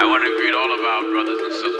want to greet all of our brothers and sisters